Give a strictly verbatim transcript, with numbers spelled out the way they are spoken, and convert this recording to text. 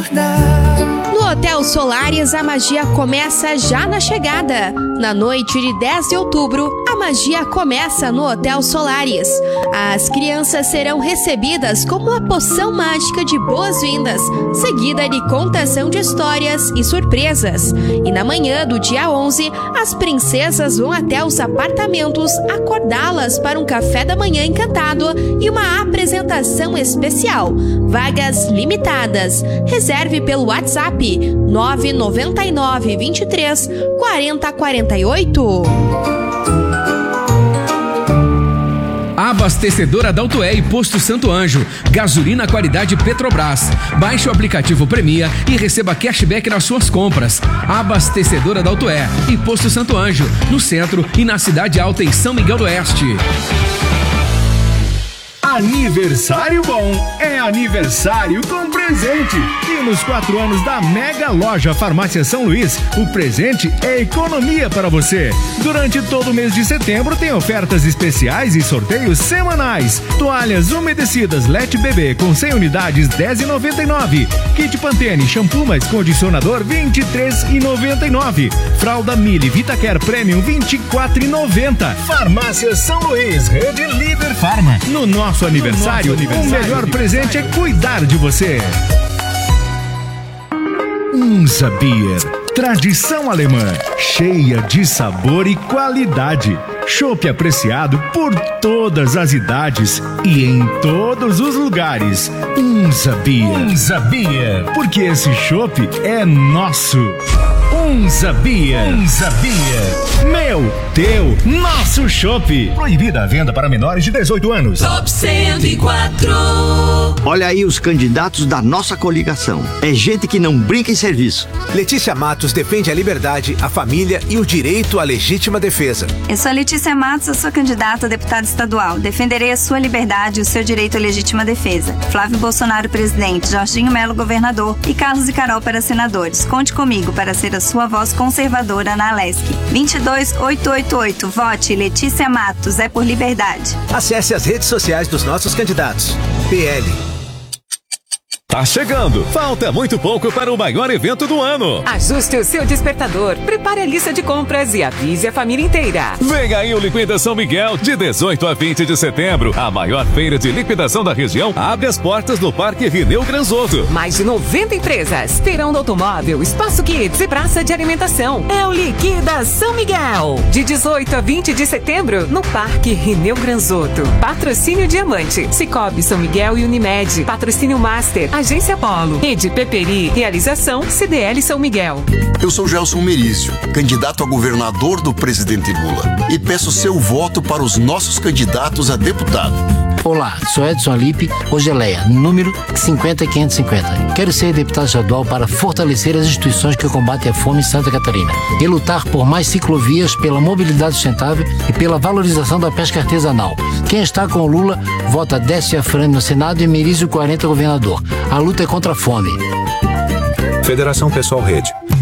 acordar. No Hotel Solaris, a magia começa já na chegada. Na noite de dez de outubro, a magia começa no Hotel Solaris. As crianças serão recebidas com uma poção mágica de boas-vindas, seguida de contação de histórias e surpresas. E na manhã do dia onze, as princesas vão até os apartamentos acordá-las para um café da manhã encantado e uma apresentação especial. Vagas limitadas. Reserve pelo WhatsApp nove nove nove, vinte e três, quarenta, quarenta e oito. Abastecedora da Auto É e Posto Santo Anjo. Gasolina qualidade Petrobras. Baixe o aplicativo Premia e receba cashback nas suas compras. Abastecedora da Auto É e Posto Santo Anjo, no centro e na Cidade Alta em São Miguel do Oeste. Aniversário bom é aniversário com presente. E nos quatro anos da Mega Loja Farmácia São Luís, o presente é economia para você. Durante todo o mês de setembro tem ofertas especiais e sorteios semanais. Toalhas umedecidas Let Bebê com cem unidades, dez reais e noventa e nove centavos. Kit Pantene shampoo mais condicionador, vinte e três reais e noventa e nove centavos. Fralda Mili Vitacare Premium, vinte e quatro reais e noventa centavos. Farmácia São Luís, Rede Líder Farma. No nosso aniversário, nosso aniversário, o melhor presente é cuidar de você. Unsa Bier, tradição alemã, cheia de sabor e qualidade. Chopp apreciado por todas as idades e em todos os lugares. Unsa Bier. Unsa Bier, porque esse chopp é nosso. Unsa Bier. Unsa Bier. Meu, teu, nosso chopp. Proibida a venda para menores de dezoito anos. Top cento e quatro. Olha aí os candidatos da nossa coligação. É gente que não brinca em serviço. Letícia Matos defende a liberdade, a família e o direito à legítima defesa. Eu sou a Letícia Matos, eu sou candidata a deputada estadual. Defenderei a sua liberdade e o seu direito à legítima defesa. Flávio Bolsonaro, presidente, Jorginho Melo, governador e Carlos e Carol para senadores. Conte comigo para ser a sua voz conservadora na Alesc. vinte e dois mil oitocentos e oitenta e oito. Vote Letícia Matos, é por liberdade. Acesse as redes sociais dos nossos candidatos. P L. Tá chegando! Falta muito pouco para o maior evento do ano. Ajuste o seu despertador, prepare a lista de compras e avise a família inteira. Vem aí o Liquida São Miguel, de dezoito a vinte de setembro. A maior feira de liquidação da região abre as portas no Parque Rineu Granzoto. Mais de noventa empresas terão no automóvel, espaço kids e praça de alimentação. É o Liquida São Miguel. De dezoito a vinte de setembro, no Parque Rineu Granzoto. Patrocínio Diamante, Cicobi São Miguel e Unimed. Patrocínio Master, Agência Polo, Rede Peperi, realização C D L São Miguel. Eu sou Gelson Merício, candidato a governador do presidente Lula, e peço seu voto para os nossos candidatos a deputado. Olá, sou Edson Alipe, Ogeleia, número cinquenta quinhentos e cinquenta. Quero ser deputado estadual para fortalecer as instituições que combatem a fome em Santa Catarina e lutar por mais ciclovias, pela mobilidade sustentável e pela valorização da pesca artesanal. Quem está com o Lula, vota Décio Afrani no Senado e Merício quarenta governador. A luta é contra a fome. Federação Pessoal Rede.